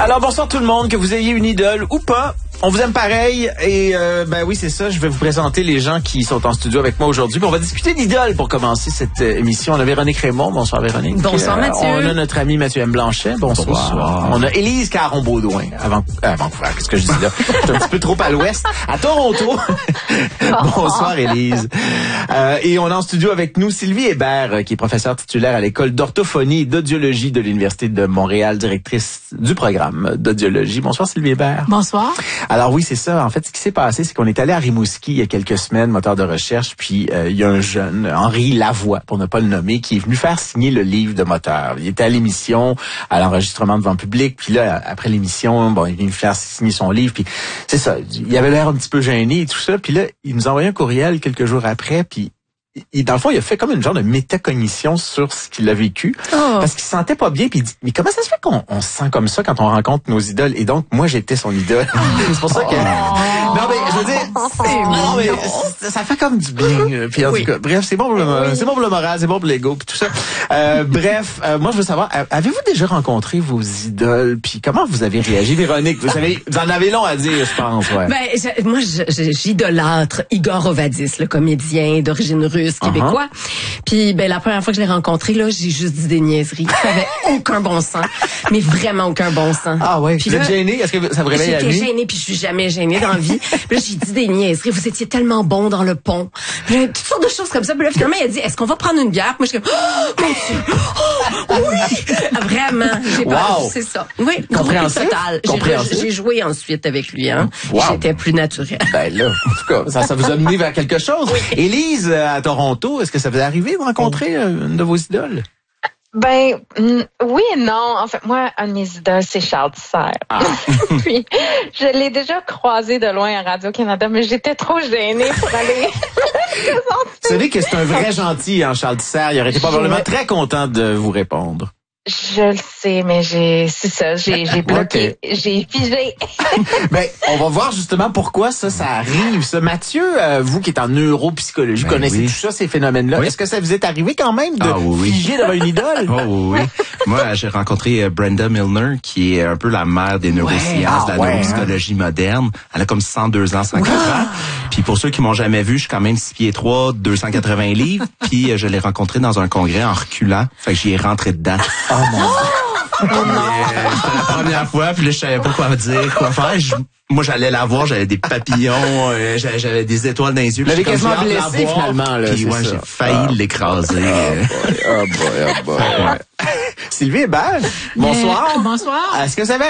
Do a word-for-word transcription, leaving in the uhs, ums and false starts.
Alors bonsoir tout le monde, que vous ayez une idole ou pas. On vous aime pareil et euh, ben oui c'est ça, je vais vous présenter les gens qui sont en studio avec moi aujourd'hui. On va discuter d'idole pour commencer cette euh, émission. On a Véronique Raymond, bonsoir Véronique. Bonsoir euh, Mathieu. On a notre ami Mathieu M. Blanchet, bonsoir. bonsoir. On a Élise Caron-Baudouin, avant, à Vancouver, qu'est-ce que je dis là? Je suis un petit peu trop à l'ouest, à Toronto. Bonsoir Élise. Euh, et on a en studio avec nous Sylvie Hébert, qui est professeure titulaire à l'école d'orthophonie et d'audiologie de l'Université de Montréal, directrice du programme d'audiologie. Bonsoir Sylvie Hébert. Bonsoir. Alors oui, c'est ça. En fait, ce qui s'est passé, c'est qu'on est allé à Rimouski il y a quelques semaines, moteur de recherche, puis euh, il y a un jeune, Henri Lavoie, pour ne pas le nommer, qui est venu faire signer le livre de moteur. Il était à l'émission, à l'enregistrement devant le public, puis là, après l'émission, bon, il est venu faire signer son livre, puis c'est ça. Il avait l'air un petit peu gêné et tout ça, puis là, il nous a envoyé un courriel quelques jours après, puis il, dans le fond, il a fait comme une genre de métacognition sur ce qu'il a vécu, oh. parce qu'il se sentait pas bien, puis il dit, mais comment ça se fait qu'on on se sent comme ça quand on rencontre nos idoles? Et donc, moi, j'étais son idole. C'est pour ça que... Oh. Non, mais je veux dire, non, mais ça, ça fait comme du bien. Puis en oui. tout cas, bref, c'est bon pour le, oui. c'est bon pour le moral, c'est bon pour l'ego, puis tout ça. Euh, bref, euh, moi, je veux savoir, avez-vous déjà rencontré vos idoles? Puis comment vous avez réagi, Véronique? Vous savez, vous en avez long à dire, je pense, ouais. Ben, je, moi, je, j'idolâtre Igor Ovadis, le comédien d'origine russe québécois. Uh-huh. Puis, ben, la première fois que je l'ai rencontré, là, j'ai juste dit des niaiseries. Ça avait aucun bon sens. Mais vraiment aucun bon sens. Ah ouais. Puis vous êtes gêné? Est-ce que ça vous réveille la nuit? J'étais gênée, puis je suis jamais gênée dans la vie. Puis là, j'ai dit des niaiseries. Vous étiez tellement bon dans le pont. Puis là, toutes sortes de choses comme ça. Puis là, finalement, il a dit, est-ce qu'on va prendre une bière? Puis moi, je suis comme, oh, mon Dieu! Oh, oui! Vraiment. J'ai pas, wow. C'est ça. Oui. Compréhensif? Total. Compréhensif? J'ai, j'ai joué ensuite avec lui, hein. Wow. J'étais plus naturelle. Ben là, en tout cas, ça, ça vous a mené vers quelque chose. Oui. Élise, à Toronto, est-ce que ça vous est arrivé de rencontrer une de vos idoles? Ben, mm, oui et non. En fait, moi, un de mes idoles, c'est Charles Tisser. Ah. Puis, je l'ai déjà croisé de loin à Radio-Canada, mais j'étais trop gênée pour aller... Vous savez que c'est un vrai gentil, hein, Charles Tisser. Il aurait été probablement très content de vous répondre. Je le sais, mais j'ai, c'est ça, j'ai, j'ai bloqué, okay. j'ai figé. Ben, on va voir justement pourquoi ça, ça arrive. Ça, Mathieu, euh, vous qui êtes en neuropsychologie, ben connaissez oui. tout ça, ces phénomènes-là. Oui. Est-ce que ça vous est arrivé quand même de ah, oui, figer oui. devant une idole? Oh oui, oui. Moi, j'ai rencontré euh, Brenda Milner, qui est un peu la mère des neurosciences, ouais. ah, de la ouais, neuropsychologie hein. moderne. Elle a comme cent deux ans, cent quatre ans. Puis pour ceux qui m'ont jamais vu, je suis quand même six pieds trois, deux cent quatre-vingts livres. Puis euh, je l'ai rencontré dans un congrès en reculant. Fait que j'y ai rentré dedans. Oh mon Dieu. Oh non. Euh, c'était la première fois, puis là, je savais pas quoi dire, quoi faire. Je, moi, j'allais la voir, j'avais des papillons, euh, j'avais, j'avais des étoiles dans les yeux. Vous l'avez quasiment blessé, finalement, là. Puis ouais, j'ai failli ah. l'écraser. Oh boy, oh boy, oh boy. Sylvie Hébert, bonsoir. Euh, bonsoir. Est-ce que vous avez